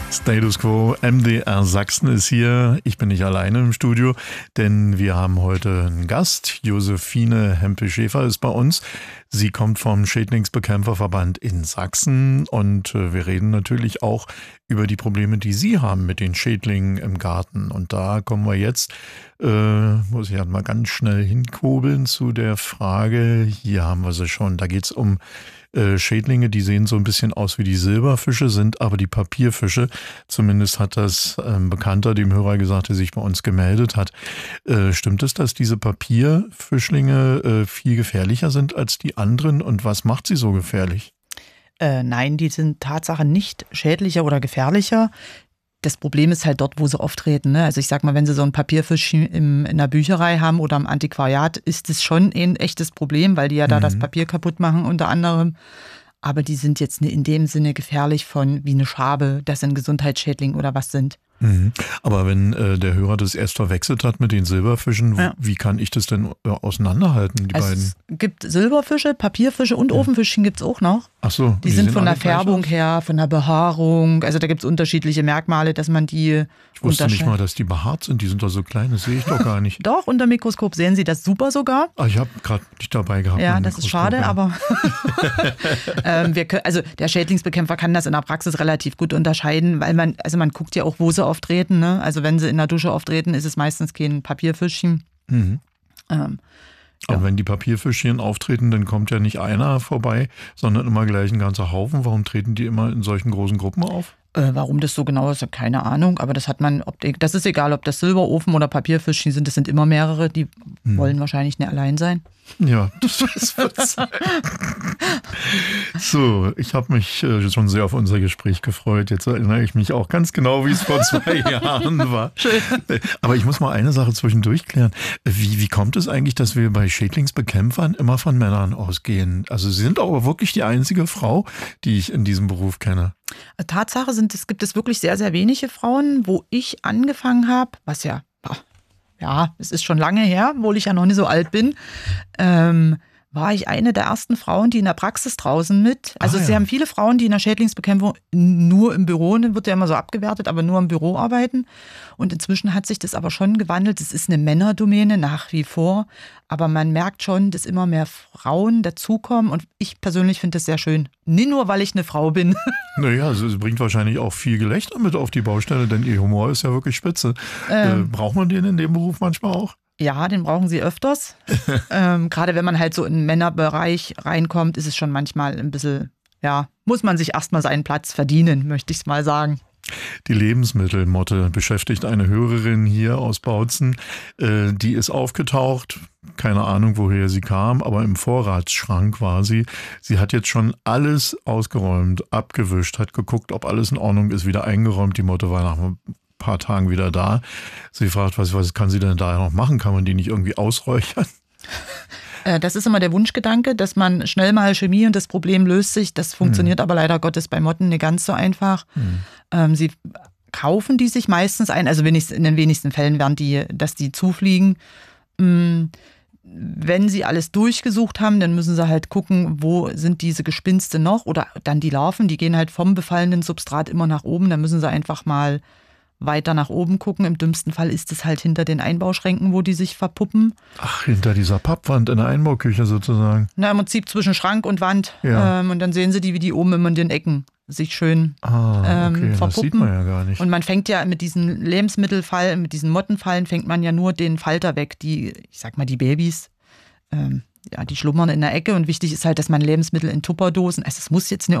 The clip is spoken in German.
Status Quo, MDR Sachsen ist hier. Ich bin nicht alleine im Studio, denn wir haben heute einen Gast. Josephine Hempel-Schäfer ist bei uns. Sie kommt vom Schädlingsbekämpferverband in Sachsen und wir reden natürlich auch über die Probleme, die Sie haben mit den Schädlingen im Garten. Und da kommen wir jetzt, muss ich halt mal ganz schnell hinkurbeln zu der Frage, hier haben wir sie schon, da geht es um Schädlinge, die sehen so ein bisschen aus wie die Silberfische, sind aber die Papierfische. Zumindest hat das ein Bekannter dem Hörer gesagt, der sich bei uns gemeldet hat. Stimmt es, dass diese Papierfischlinge viel gefährlicher sind als die anderen? Und was macht sie so gefährlich? Nein, die sind Tatsache nicht schädlicher oder gefährlicher. Das Problem ist halt dort, wo sie auftreten. Ne? Also ich sag mal, wenn Sie so ein Papierfisch in der Bücherei haben oder im Antiquariat, ist das schon ein echtes Problem, weil die ja da das Papier kaputt machen unter anderem. Aber die sind jetzt in dem Sinne gefährlich wie eine Schabe, dass sie ein Gesundheitsschädling oder was sind. Mhm. Aber wenn der Hörer das erst verwechselt hat mit den Silberfischen, ja. Wie kann ich das denn auseinanderhalten, die beiden? Es gibt Silberfische, Papierfische und Ofenfischchen gibt es auch noch. Ach so. Die sind von der Färbung her, von der Behaarung, also da gibt es unterschiedliche Merkmale, dass man die Ich wusste nicht mal, dass die behaart sind, die sind doch so klein, das sehe ich doch gar nicht. Doch, unter Mikroskop sehen Sie das super sogar. Ich habe gerade nicht dabei gehabt. Ja, das ist schade, aber also der Schädlingsbekämpfer kann das in der Praxis relativ gut unterscheiden, weil man guckt ja auch, wo sie auftreten. Ne? Also wenn sie in der Dusche auftreten, ist es meistens kein Papierfischchen. Mhm. Aber wenn die Papierfischchen auftreten, dann kommt ja nicht einer vorbei, sondern immer gleich ein ganzer Haufen. Warum treten die immer in solchen großen Gruppen auf? Warum das so genau ist, keine Ahnung. Aber das das ist egal, ob das Silberofen oder Papierfischchen sind. Das sind immer mehrere, die wollen wahrscheinlich nicht allein sein. Ja, das wird sein. So, ich habe mich schon sehr auf unser Gespräch gefreut. Jetzt erinnere ich mich auch ganz genau, wie es vor 2 Jahren war. Schön. Aber ich muss mal eine Sache zwischendurch klären. Wie kommt es eigentlich, dass wir bei Schädlingsbekämpfern immer von Männern ausgehen? Also Sie sind aber wirklich die einzige Frau, die ich in diesem Beruf kenne. Tatsache gibt es wirklich sehr, sehr wenige Frauen, wo ich angefangen habe, was ja, es ist schon lange her, obwohl ich ja noch nicht so alt bin, war ich eine der ersten Frauen, die in der Praxis draußen Sie haben viele Frauen, die in der Schädlingsbekämpfung nur im Büro, wird ja immer so abgewertet, aber nur im Büro arbeiten. Und inzwischen hat sich das aber schon gewandelt. Es ist eine Männerdomäne nach wie vor, aber man merkt schon, dass immer mehr Frauen dazukommen und ich persönlich finde das sehr schön. Nicht nur, weil ich eine Frau bin. Naja, es bringt wahrscheinlich auch viel Gelächter mit auf die Baustelle, denn Ihr Humor ist ja wirklich spitze. Braucht man den in dem Beruf manchmal auch? Ja, den brauchen sie öfters. Gerade wenn man halt so in den Männerbereich reinkommt, ist es schon manchmal ein bisschen, muss man sich erstmal seinen Platz verdienen, möchte ich es mal sagen. Die Lebensmittelmotte beschäftigt eine Hörerin hier aus Bautzen. Die ist aufgetaucht, keine Ahnung, woher sie kam, aber im Vorratsschrank war sie. Sie hat jetzt schon alles ausgeräumt, abgewischt, hat geguckt, ob alles in Ordnung ist, wieder eingeräumt. Die Motte war nach ein paar Tagen wieder da. Sie fragt, was kann sie denn da noch machen? Kann man die nicht irgendwie ausräuchern? Das ist immer der Wunschgedanke, dass man schnell mal Chemie und das Problem löst sich. Das funktioniert aber leider Gottes bei Motten nicht ganz so einfach. Sie kaufen die sich meistens ein, also in den wenigsten Fällen dass die zufliegen. Wenn sie alles durchgesucht haben, dann müssen sie halt gucken, wo sind diese Gespinste noch oder dann die Larven, die gehen halt vom befallenen Substrat immer nach oben. Dann müssen sie einfach mal weiter nach oben gucken. Im dümmsten Fall ist es halt hinter den Einbauschränken, wo die sich verpuppen. Ach, hinter dieser Pappwand in der Einbauküche sozusagen. Na, im Prinzip zwischen Schrank und Wand. Ja. Und dann sehen sie die, wie die oben immer in den Ecken sich schön verpuppen. Das sieht man ja gar nicht. Und man fängt ja mit diesen Lebensmittelfallen, mit diesen Mottenfallen, fängt man ja nur den Falter weg. Die Babys, die schlummern in der Ecke. Und wichtig ist halt, dass man Lebensmittel in Tupperdosen, also es muss jetzt eine